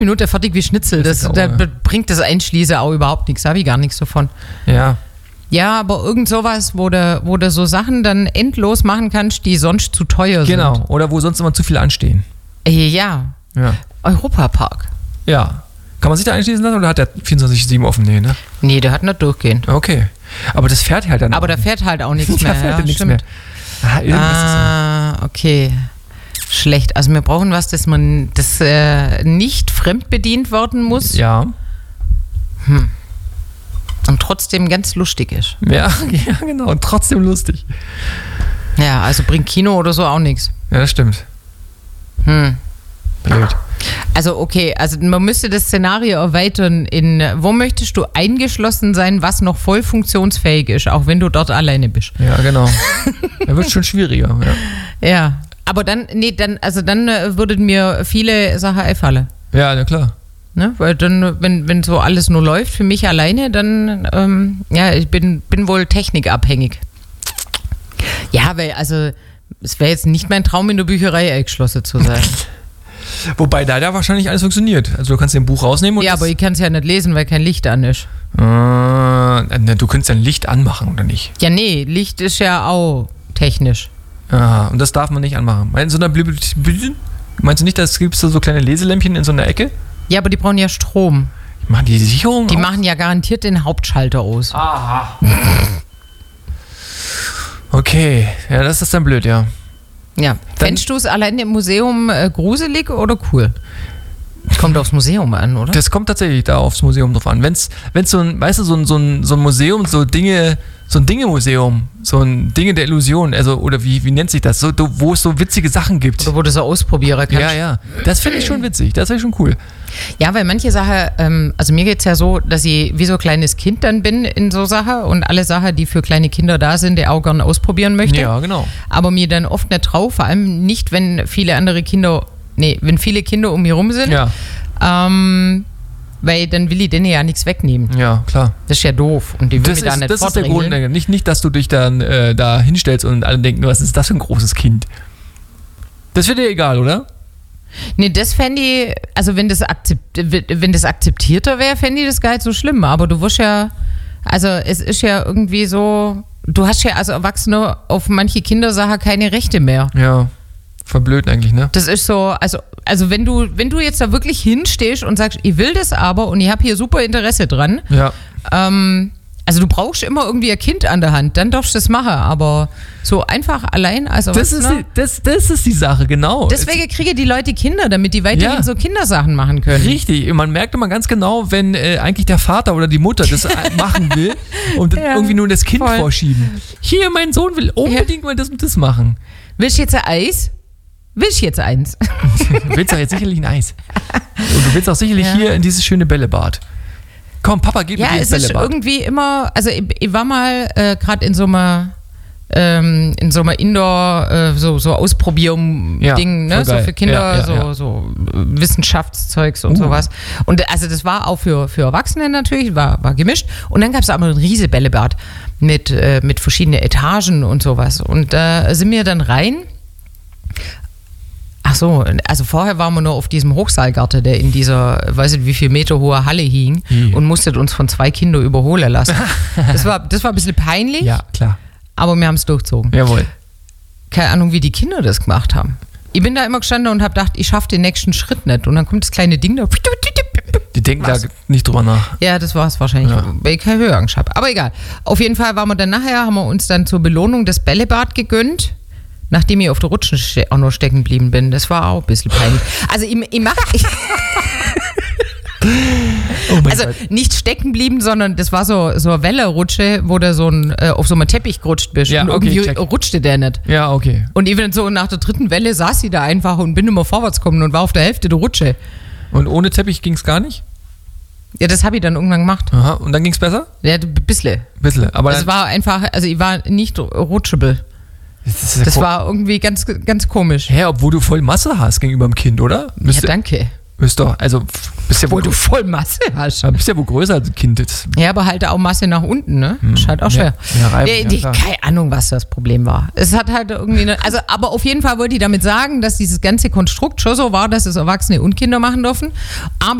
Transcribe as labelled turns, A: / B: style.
A: Minuten fertig wie Schnitzel. Da bringt das Einschließen auch überhaupt nichts. Da habe ich gar nichts davon.
B: Ja.
A: Ja, aber irgend sowas, wo du so Sachen dann endlos machen kannst, die sonst zu teuer sind.
B: Genau. Oder wo sonst immer zu viel anstehen.
A: Ja. Europapark.
B: Ja. Kann man sich da einschließen lassen oder hat der 24/7 offen? Nee, ne?
A: Nee, der hat nicht durchgehend.
B: Okay. Aber das fährt halt dann.
A: Aber da fährt halt auch nichts mehr.
B: Da fährt
A: ja,
B: nichts mehr.
A: Okay. Schlecht. Also wir brauchen was, das nicht fremdbedient werden muss.
B: Ja.
A: Und trotzdem ganz lustig ist.
B: Ja, genau. Und trotzdem lustig.
A: Ja, also bringt Kino oder so auch nichts.
B: Ja, das stimmt. Blöd.
A: Also okay, also man müsste das Szenario erweitern in, wo möchtest du eingeschlossen sein, was noch voll funktionsfähig ist, auch wenn du dort alleine bist.
B: Ja, genau. Da wird es schon schwieriger.
A: Ja, aber dann würden mir viele Sachen einfallen.
B: Ja, na klar.
A: Ne? Weil dann, wenn so alles nur läuft für mich alleine, dann, ich bin wohl technikabhängig. Ja, weil, also, es wäre jetzt nicht mein Traum, in der Bücherei eingeschlossen zu sein.
B: Wobei da wahrscheinlich alles funktioniert. Also du kannst dir ein Buch rausnehmen und...
A: Ja, aber ich kann es ja nicht lesen, weil kein Licht an ist.
B: Du könntest ja ein Licht anmachen, oder nicht?
A: Ja, nee, Licht ist ja auch technisch.
B: Aha, und das darf man nicht anmachen. In so einer Bibliothek, meinst du nicht, dass es gibt so kleine Leselämpchen in so einer Ecke?
A: Ja, aber die brauchen ja Strom.
B: Machen die Sicherung
A: Die
B: auch?
A: machen ja garantiert den Hauptschalter aus.
B: Aha. Okay, ja, das ist dann blöd, ja.
A: Ja, fändest du es allein im Museum gruselig oder cool? Kommt aufs Museum an, oder?
B: Das kommt tatsächlich da aufs Museum drauf an. Wenn's so ein, weißt du, so ein Museum, so ein Dinge-Museum, so ein Dinge der Illusion, also, oder wie nennt sich das? So, wo es so witzige Sachen gibt.
A: Oder wo du so ausprobieren kannst.
B: Ja. Das finde ich schon witzig. Das finde ich schon cool.
A: Ja, weil manche Sachen, also mir geht es ja so, dass ich wie so ein kleines Kind dann bin in so Sachen und alle Sachen, die für kleine Kinder da sind, die auch gerne ausprobieren möchte.
B: Ja, genau.
A: Aber mir dann oft nicht traue, vor allem nicht, wenn viele Kinder um mich rum sind.
B: Ja.
A: Weil dann will ich denen ja nichts wegnehmen.
B: Ja, klar.
A: Das ist ja doof. Und die will mich da nicht
B: das ist der Grund. Nicht, dass du dich dann da hinstellst und alle denken, was ist das für ein großes Kind? Das wird dir egal, oder?
A: Nee, das fände ich, also wenn das akzeptierter wäre, fände ich das gar nicht so schlimm. Aber du wirst ja, also es ist ja irgendwie so, du hast ja als Erwachsener auf manche Kindersachen keine Rechte mehr.
B: Ja, verblöd eigentlich, ne?
A: Das ist so, also wenn du jetzt da wirklich hinstehst und sagst, ich will das aber und ich habe hier super Interesse dran,
B: ja.
A: Also du brauchst immer irgendwie ein Kind an der Hand, dann darfst du das machen, aber so einfach allein als Erwachsener.
B: Das ist die Sache, genau.
A: Deswegen kriegen die Leute Kinder, damit die weiterhin so Kindersachen machen können.
B: Richtig, man merkt immer ganz genau, wenn eigentlich der Vater oder die Mutter das machen will und irgendwie nur das Kind vorschieben. Hier, mein Sohn will unbedingt mal das und das machen.
A: Willst du jetzt ein Eis? Willst du jetzt eins?
B: Du willst doch jetzt sicherlich ein Eis. Und du willst auch sicherlich hier in dieses schöne Bällebad. Komm, Papa, geht mit dir ins Bällebad. Ja, es ist irgendwie immer, also ich war mal gerade in so einer Indoor, so Ausprobier-Ding, ne? So für Kinder, so Wissenschaftszeugs und sowas. Und also das war auch für Erwachsene natürlich, war gemischt. Und dann gab es aber ein riesen Bällebad mit verschiedenen Etagen und sowas. Und da sind wir dann rein. Ach so, also vorher waren wir nur auf diesem Hochseilgarten, der in dieser, weiß nicht wie viel Meter hohe Halle hing und musstet uns von 2 Kindern überholen lassen. Das war ein bisschen peinlich. Ja, klar.
A: Aber wir haben es durchgezogen.
B: Jawohl.
A: Keine Ahnung, wie die Kinder das gemacht haben. Ich bin da immer gestanden und habe gedacht, ich schaffe den nächsten Schritt nicht. Und dann kommt das kleine Ding da.
B: Die denken da nicht drüber nach.
A: Ja, das war es wahrscheinlich, weil ich keine Höhenangst habe. Aber egal. Auf jeden Fall haben wir uns dann zur Belohnung das Bällebad gegönnt. Nachdem ich auf der Rutschen auch noch stecken geblieben bin. Das war auch ein bisschen peinlich. Also also nicht stecken blieben, sondern das war so eine Wellenrutsche, wo du auf so einem Teppich gerutscht bist.
B: Ja,
A: und irgendwie rutschte der nicht.
B: Ja, okay.
A: Und eben so nach der 3. Welle saß sie da einfach und bin immer vorwärts gekommen und war auf der Hälfte der Rutsche.
B: Und ohne Teppich ging es gar nicht?
A: Ja, das habe ich dann irgendwann gemacht.
B: Aha, und dann ging es besser?
A: Ja, ein bisschen.
B: Aber
A: das war einfach, also ich war nicht rutschable. Das war irgendwie ganz, ganz komisch.
B: Hä, obwohl du voll Masse hast gegenüber dem Kind, oder?
A: Ja, danke.
C: Ist doch, also bist ja
B: wohl du voll Masse hast.
C: Bist ja wohl größer als ein Kind jetzt.
B: Ja, aber halt auch Masse nach unten, ne? Ist halt auch schwer. Keine Ahnung, was das Problem war. Es hat halt irgendwie aber auf jeden Fall wollte ich damit sagen, dass dieses ganze Konstrukt schon so war, dass es Erwachsene und Kinder machen dürfen. Aber